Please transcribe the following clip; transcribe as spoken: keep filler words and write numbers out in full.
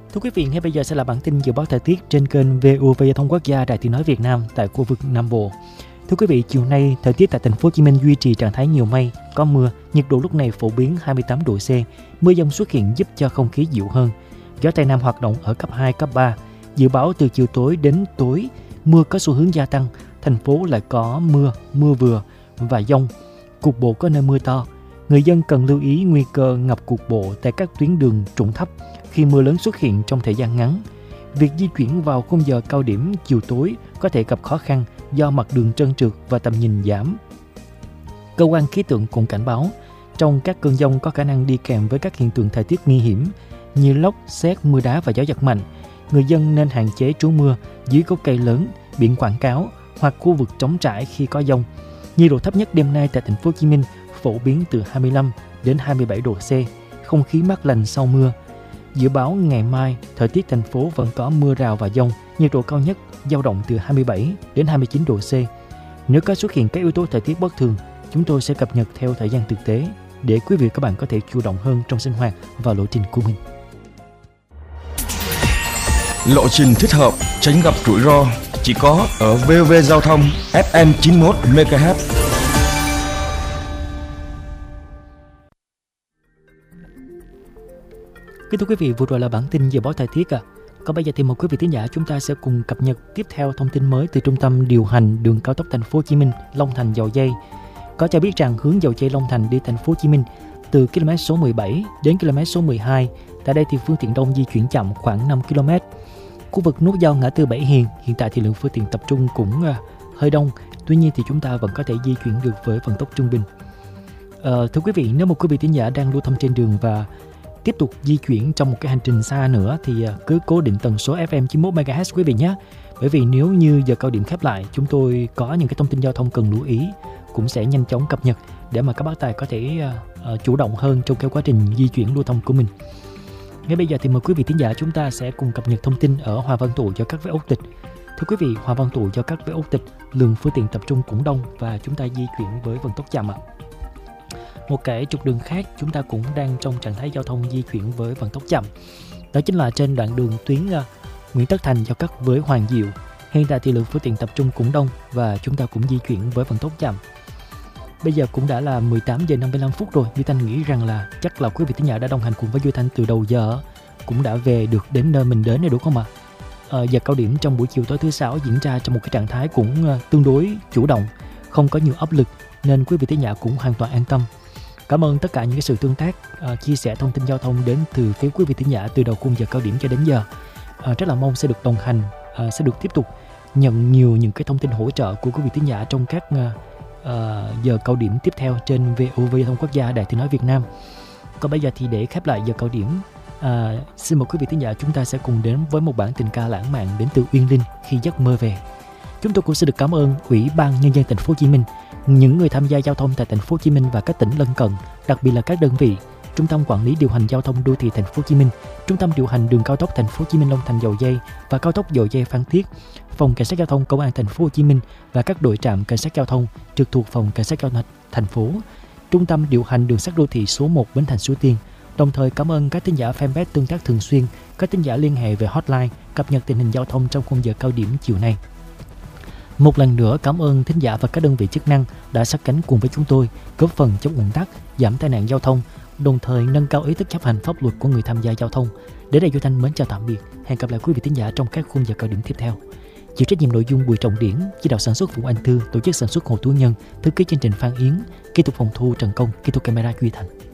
Thưa quý vị, ngay bây giờ sẽ là bản tin dự báo thời tiết trên kênh vê o vê Giao thông Quốc gia Đài Tiếng nói Việt Nam tại khu vực Nam Bộ. Thưa quý vị, chiều nay thời tiết tại thành phố Hồ Chí Minh duy trì trạng thái nhiều mây, có mưa, nhiệt độ lúc này phổ biến hai mươi tám độ C. Mưa dông xuất hiện giúp cho không khí dịu hơn. Gió Tây Nam hoạt động ở cấp hai, cấp ba. Dự báo từ chiều tối đến tối, mưa có xu hướng gia tăng, thành phố lại có mưa, mưa vừa và dông. Cục bộ có nơi mưa to. Người dân cần lưu ý nguy cơ ngập cục bộ tại các tuyến đường trũng thấp khi mưa lớn xuất hiện trong thời gian ngắn. Việc di chuyển vào khung giờ cao điểm chiều tối có thể gặp khó khăn do mặt đường trơn trượt và tầm nhìn giảm. Cơ quan khí tượng cũng cảnh báo, trong các cơn dông có khả năng đi kèm với các hiện tượng thời tiết nguy hiểm như lốc, sét, mưa đá và gió giật mạnh. Người dân nên hạn chế trú mưa dưới gốc cây lớn, biển quảng cáo hoặc khu vực trống trải khi có dông. Nhiệt độ thấp nhất đêm nay tại thành phố Hồ Chí Minh phổ biến từ hai mươi lăm đến hai mươi bảy độ C, không khí mát lành sau mưa. Dự báo ngày mai, thời tiết thành phố vẫn có mưa rào và dông, nhiệt độ cao nhất dao động từ hai mươi bảy đến hai mươi chín độ C. Nếu có xuất hiện các yếu tố thời tiết bất thường, chúng tôi sẽ cập nhật theo thời gian thực tế để quý vị các bạn có thể chủ động hơn trong sinh hoạt và lộ trình của mình. Lộ trình thích hợp, tránh gặp rủi ro chỉ có ở vê o vê Giao thông ép em chín mươi mốt mê ga héc. Kính thưa quý vị, vừa rồi là bản tin dự báo thời tiết ạ. À. Còn bây giờ thì mời quý vị thính giả chúng ta sẽ cùng cập nhật tiếp theo thông tin mới từ Trung tâm điều hành đường cao tốc thành phố Hồ Chí Minh Long Thành Dầu Giây. Có cho biết rằng hướng Dầu Giây Long Thành đi thành phố Hồ Chí Minh từ km số mười bảy đến km số mười hai, tại đây thì phương tiện đông di chuyển chậm khoảng năm ki lô mét. Khu vực nút giao ngã tư Bảy Hiền hiện tại thì lượng phương tiện tập trung cũng uh, hơi đông, tuy nhiên thì chúng ta vẫn có thể di chuyển được với vận tốc trung bình. Uh, thưa quý vị, nếu một quý vị thính giả đang lưu thông trên đường và tiếp tục di chuyển trong một cái hành trình xa nữa thì cứ cố định tần số ép em chín mươi mốt mê ga héc quý vị nhé. Bởi vì nếu như giờ cao điểm khép lại, chúng tôi có những cái thông tin giao thông cần lưu ý cũng sẽ nhanh chóng cập nhật để mà các bác tài có thể uh, chủ động hơn trong cái quá trình di chuyển lưu thông của mình. Ngay bây giờ thì mời quý vị thính giả chúng ta sẽ cùng cập nhật thông tin ở Hòa Văn Tụ do các với ốc tịch. Thưa quý vị, Hòa Văn Tụ do các với ốc tịch, lượng phương tiện tập trung cũng đông và chúng ta di chuyển với vận tốc chậm ạ. Một cái trục đường khác chúng ta cũng đang trong trạng thái giao thông di chuyển với vận tốc chậm. Đó chính là trên đoạn đường tuyến uh, Nguyễn Tất Thành giao cắt với Hoàng Diệu. Hiện tại thì lượng phương tiện tập trung cũng đông và chúng ta cũng di chuyển với vận tốc chậm. Bây giờ cũng đã là mười tám giờ năm mươi lăm phút rồi. Duy Thanh nghĩ rằng là chắc là quý vị thính giả đã đồng hành cùng với Duy Thanh từ đầu giờ cũng đã về được đến nơi mình đến này, đúng không ạ? À, giờ cao điểm trong buổi chiều tối thứ sáu diễn ra trong một cái trạng thái cũng uh, tương đối chủ động, không có nhiều áp lực nên quý vị thính giả cũng hoàn toàn an tâm. Cảm ơn tất cả những cái sự tương tác, uh, chia sẻ thông tin giao thông đến từ phía quý vị thính giả từ đầu khung giờ cao điểm cho đến giờ. Uh, rất là mong sẽ được đồng hành, uh, sẽ được tiếp tục nhận nhiều những cái thông tin hỗ trợ của quý vị thính giả trong các uh, uh, giờ cao điểm tiếp theo trên vê o vê Giao thông Quốc gia Đài Tiếng nói Việt Nam. Còn bây giờ thì để khép lại giờ cao điểm, uh, xin mời quý vị thính giả chúng ta sẽ cùng đến với một bản tình ca lãng mạn đến từ Uyên Linh, Khi Giấc Mơ Về. Chúng tôi cũng xin được cảm ơn Ủy ban Nhân dân thành phố Hồ Chí Minh, những người tham gia giao thông tại thành phố Hồ Chí Minh và các tỉnh lân cận, đặc biệt là các đơn vị Trung tâm Quản lý điều hành giao thông đô thị thành phố Hồ Chí Minh, Trung tâm điều hành đường cao tốc thành phố Hồ Chí Minh Long Thành Dầu Giây và cao tốc Dầu Giây Phan Thiết, Phòng Cảnh sát giao thông Công an thành phố Hồ Chí Minh và các đội trạm cảnh sát giao thông trực thuộc Phòng Cảnh sát giao thông thành phố, Trung tâm điều hành đường sắt đô thị số một Bến Thành Suối Tiên. Đồng thời cảm ơn các thính giả fanpage tương tác thường xuyên, các thính giả liên hệ về hotline cập nhật tình hình giao thông trong khung giờ cao điểm chiều nay. Một lần nữa cảm ơn thính giả và các đơn vị chức năng đã sát cánh cùng với chúng tôi, góp phần chống ùn tắc, giảm tai nạn giao thông, đồng thời nâng cao ý thức chấp hành pháp luật của người tham gia giao thông. Đến đây Duy Thanh mến chào tạm biệt, hẹn gặp lại quý vị thính giả trong các khung giờ cao điểm tiếp theo. Chịu trách nhiệm nội dung Bùi Trọng Điển, chỉ đạo sản xuất Phụng Anh Thư, tổ chức sản xuất Hồ Tú Nhân, thư ký chương trình Phan Yến, kỹ thuật phòng thu Trần Công, kỹ thuật camera Duy Thành.